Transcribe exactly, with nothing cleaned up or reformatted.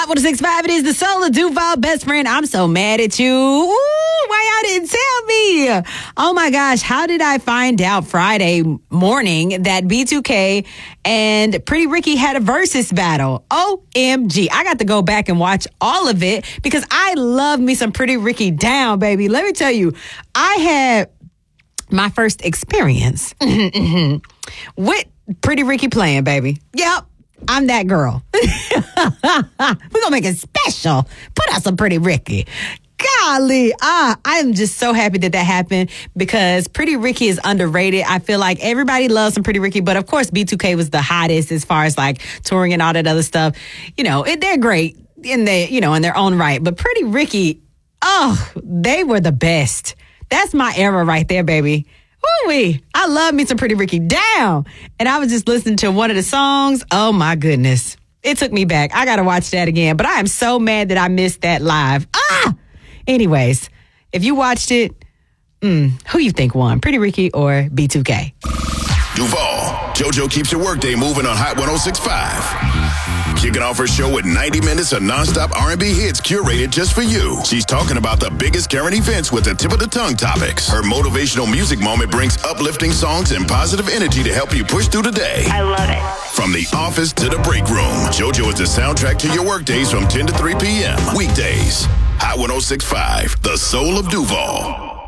one oh six point five, it is the Soul of Duval, best friend. I'm so mad at you. Ooh, why y'all didn't tell me? Oh my gosh, how did I find out Friday morning that B two K and Pretty Ricky had a versus battle? O M G. I got to go back and watch all of it because I love me some Pretty Ricky down, baby. Let me tell you, I had my first experience with Pretty Ricky playing, baby. Yep. I'm that girl. We're going to make it special. Put out some Pretty Ricky. Golly. Ah, I'm just so happy that that happened because Pretty Ricky is underrated. I feel like everybody loves some Pretty Ricky, but of course B two K was the hottest as far as like touring and all that other stuff. You know, it, they're great in their, you know, in their own right. But Pretty Ricky, oh, they were the best. That's my era right there, baby. Woo-wee. I love me some Pretty Ricky down. And I was just listening to one of the songs. Oh, my goodness. It took me back. I got to watch that again. But I am so mad that I missed that live. Ah! Anyways, if you watched it, mm, who you think won? Pretty Ricky or B two K? Duval, JoJo keeps your workday moving on Hot one oh six point five. Kicking off her show with ninety minutes of nonstop R and B hits curated just for you. She's talking about the biggest current events with the tip of the tongue topics. Her motivational music moment brings uplifting songs and positive energy to help you push through the day. I love it. From the office to the break room, JoJo is the soundtrack to your workdays from ten to three p.m. Weekdays. Hot one oh six point five, the Soul of Duval.